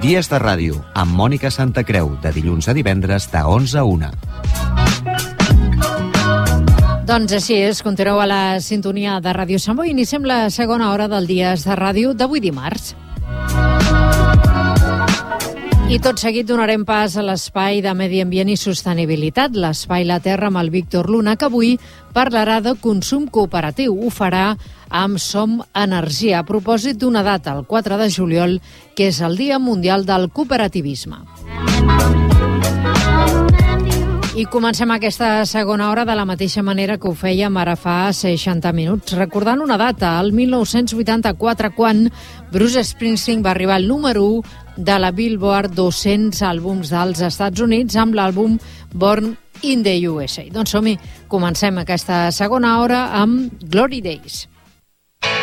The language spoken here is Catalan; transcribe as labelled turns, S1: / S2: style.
S1: Dies de ràdio, amb Mònica Santacreu, de dilluns a divendres de 11 a 1.
S2: Doncs així és, continueu a la sintonia de Ràdio Sant Boi. Iniciem la segona hora del Dies de Ràdio d'avui dimarts. I tot seguit donarem pas a l'espai de Medi Ambient i Sostenibilitat, l'espai La Terra amb el Víctor Luna, que avui parlarà de consum cooperatiu. Ho farà amb Som Energia, a propòsit d'una data, el 4 de juliol, que és el Dia Mundial del Cooperativisme. I comencem aquesta segona hora de la mateixa manera que ho fèiem ara fa 60 minuts, recordant una data, el 1984, quan Bruce Springsteen va arribar al número 1 de la Billboard 200 àlbums dels Estats Units amb l'àlbum Born in the USA. Doncs som-hi, comencem aquesta segona hora amb Glory Days.